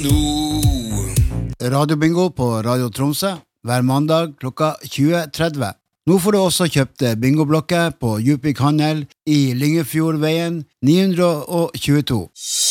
Radiobingo på Radio Tromsø hver mandag klokka 20:30. Nå får du også kjøpt bingoblokker på Djupvik Handel i Lyngefjordveien 922.